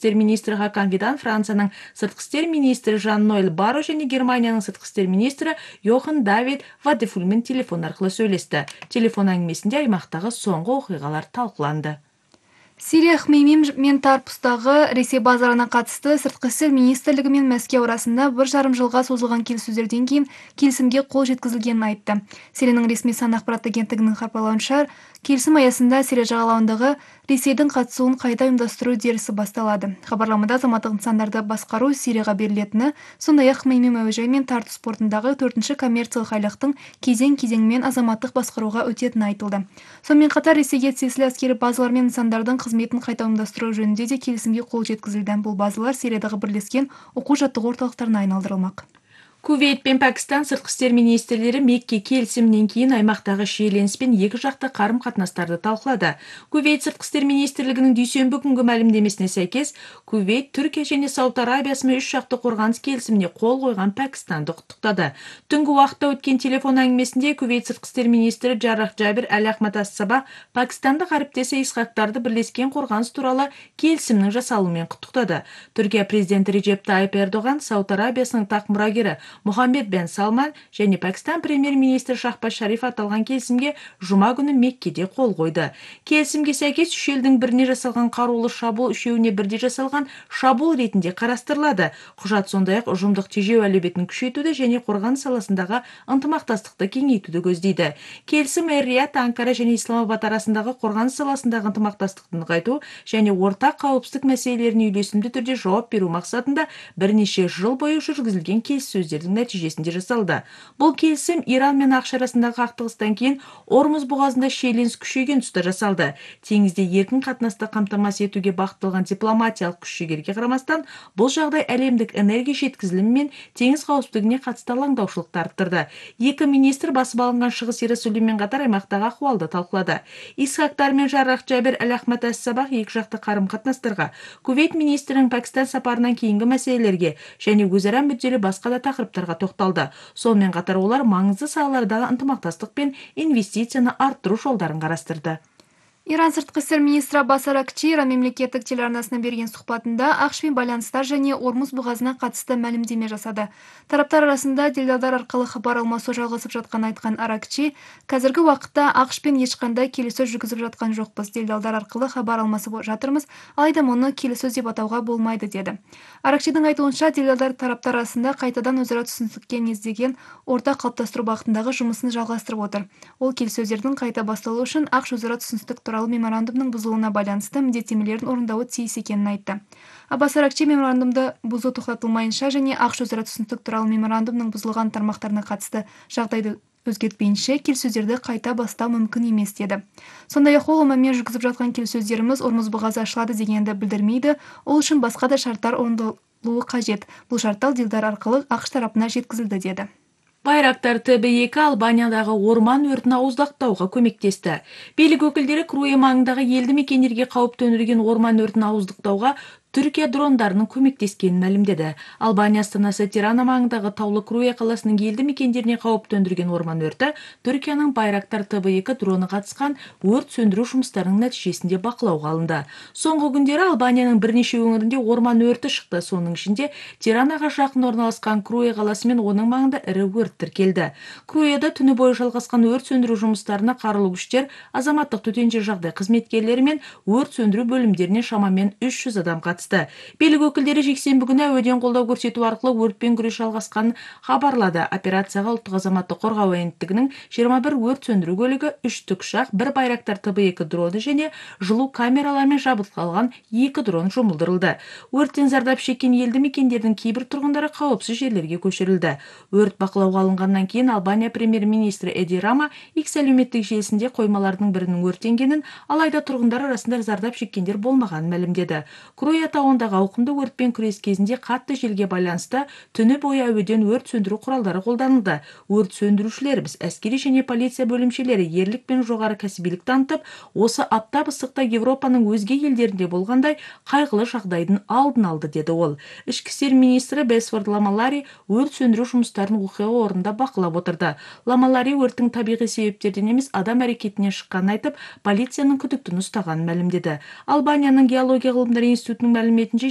істер министрі Хакан Фидан, Францияның сыртқы істер министрі Жан-Ноэль Барро және Германияның сыртқы істер министрі Йохан Давид Вадефульмен телефон арқылы сөйлесті. Телефон әңгімесінде аймақтағы соңғы оқиғалар талқыланды. Сирия Хмеймим мен Тарпустағы Ресей базарына қатысты сыртқы істер министрлігі мен Мәскеу арасында 1,5 жылға созылған келіссөздерден кейін келісімге қол жеткізілгенін айтты. Сирияның ресми сан ақпарат агенттігінің хабарлауынша, келісім аясында Сирия жағалауындағы Ресейдің қатысуын қайта ұйымдастыру үдерісі басталады. Хабарламада азаматтық нысандарды басқару Сирияға берілетіні, сондай-ақ Хмеймим әуежайы мен Тартус портындағы 4-ші коммерциялық айлақтың кезең-кезеңімен азаматтық басқаруға өтетіні айтылды. Сонымен қатар Ресейге тиесілі әскери базалар мен нысандардың қызметін қайта ұйымдастыру жөнінде де келісімге қол жеткізілді. Бұл базалар Сириядағы бірлескен оқу-жаттығу орталықтарына айналдырылмақ. Кувейт пен Пәкістан сыртқы істер министрлері Мекке келісімінен кейін аймақтағы шиеленіс пен екі жақты қарым-қатынастарды талқылады. Кувейт сыртқы істер министрлігінің дүйсенбі күнгі мәлімдемесіне сәйкес, Кувейт, Түркия және Сауд Арабиясымен үш жақты қорғаныс келісіміне қол қойған Пәкістанды құттықтады. Түнгі уақытта өткен телефон әңгімесінде Кувейт сыртқы істер министрі Джаррах Джабир Әл-Ахмад Ас-Сабах пәкістандық әріптесі Исхақтарды бірлескен қорғаныс туралы келісімнің жасалуымен құттықтады. Түркия президенті Реджеп Тайып Ердоған, Сауд Арабиясының тақ мұрагері Мұхаммед бен Салман және Пәкістан премьер-министрі Шахбаз Шариф аталған келісімге жұма күні Меккеде қол қойды. Келісімге сәйкес үш елдің біріне жасалған қарулы шабуыл үшеуіне бірдей жасалған шабуыл ретінде қарастырылады. Құжат сондай-ақ ұжымдық тежеу әлеуетін күшейтуді және қорғаныс саласындағы ынтымақтастықты кеңейтуді көздейді. Келісім Эр-Рияд, Анкара және Исламабад арасындағы қорғаныс саласындағы ынтымақтастықты нығайту және ортақ қауіпсіздік мәселелеріне үйлесімді түрде жауап беру мақсатында бірнеше жыл бойы жүргізілген келіссөздердің нәтижесінде жасалды. Бұл келісім Иран мен ақш арасындағы қақтығыстан кейін Ормұз бұғазында шиеленіс күшейген тұста жасалды. Теңізде еркін қатынасты қамтамасыз етуге бағытталған дипломатиялық күш-жігерге қарамастан, бұл жағдай әлемдік энергия жеткізілімі мен теңіз қауіпсіздігіне қатысты алаңдаушылықты арттырды. Екі министр басып алынған Шығыс Иерусалиммен қатар аймақтағы ахуалды талқылады. Исхақтар мен Джаррах Джабир Әл-Ахмад Ас-Сабах екі жақты қарым-қатынастарға, Кувейт министрінің Пәкістан сапарынан кейінгі мәселелерге және өзара мүдделі басқа да тақырыптарға тоқталды. Сонымен қатар олар маңызды салалардағы ынтымақтастық пен инвестицияны арттыру жолдарын қарастырды. Иран сыртқы істер министрі Аббас Аракчи Иран мемлекеттік телеарнасына берген сұхбатында ақш-пен байланыстар және Ормұз бұғазына қатысты мәлімдеме жасады. Тараптар арасында делдалдар арқылы хабар алмасу жалғасып жатқанын айтқан Аракчи, қазіргі уақытта ақш-пен ешқандай келіссөз жүргізіп жатқан жоқпыз. Делдалдар арқылы хабар алмасып жатырмыз, алайда мұны келіссөз деп атауға болмайды деді. Аракчидің айтуынша, делдалдар тараптар арасында қайтадан өзара түсіністікке негізделген орта қалыптастыру бағытындағы жұмысын жалғастырып отыр. Ол келіссөздердің қайта басталуы үшін ақш өзара түсіністік туралы меморандумның бұзылуына байланысты міндеттемелерін орындауы тиіс екенін айтты. Аббас Аракчи меморандумды бұзу тоқтатылмайынша және ақш өзара түсіністік туралы меморандумның бұзылған тармақтарына қатысты жағдайды өзгертпейінше келіссөздерді қайта бастау мүмкін емес деді. Сондай-ақ ол оманмен жүргізіп жатқан келіссөздеріміз Ормұз бұғазы ашылады дегенді білдірмейді, ол үшін басқа да шарттар орындалуы қажет. Бұл шарттар делдар арқылы ақш тарапына жеткізілді деді. Байрактар ТБ2 Албаниядағы орман өртін ауыздықтауға көмектесті. Билік өкілдері Круя маңындағы елді мекендерге қауіп төндірген орман өртін ауыздықтауға Түркия дрондарының көмектескенін мәлімдеді. Албания астанасы Тирана маңындағы таулы Круя қаласының елді мекендеріне қауіп төндірген орман өрті Түркияның Байрактар ТБ2 дроны қатысқан өрт сөндіру жұмыстарының нәтижесінде бақылауға алынды. Соңғы күндері Албанияның бірнеше өңірінде орман өрті шықты. Соның ішінде Тиранаға жақын орналасқан Круя қаласы мен оның маңында ірі өрт тіркелді. Круяда түні бойы жалғасқан өрт сөндіру жұмыстарына қарулы күштер, азаматтық төтенше жағдай қызметкерлері мен өрт сөндіру бөлімдеріне шамамен 300 адам қатысты. Билік өкілдері жексенбі күні әуеден қолдау көрсету арқылы өртпен күрес жалғасқанын хабарлады. Операцияға ұлттық азаматтық қорғау агенттігінің 21 өрт сөндіру көлігі, 3 тікұшақ, 1 Байрактар ТБ2 дроны және жылу камераларымен жабдықталған 2 дрон жұмылдырылды. Өрттен зардап шеккен елді мекендердің кейбір тұрғындары қауіпсіз жерлерге көшірілді. Өрт бақылауға алынғаннан кейін Албания премьер-министрі Эди Рама X әлеуметтік желісінде қоймалардың бірінің өртенгенін, алайда тұрғындар арасында зардап шеккендер болмағанын мәлімдеді. Круя тауындағы ауқымды өртпен күрес кезінде қатты желге байланысты түні бойы әуеден өрт сөндіру құралдары қолданылды. Өрт сөндірушілер біз әскери және полиция бөлімшелері ерлік пен жоғары кәсібилік танытып, осы аптап ыстықта Европаның өзге елдерінде болғандай қайғылы жағдайдың алдын алды деді ол. Ішкі істер министрі Бесфорд Ламалари өрт сөндіру жұмыстарын оқиға орнында бақылап отырды. Ламалари өрттің табиғи себептерден емес адам әрекетінен шыққанын айтып, полицияның күдіктіні ұстағанын мәлімдеді. Албанияның геология ғылымдары институтының мәліметінше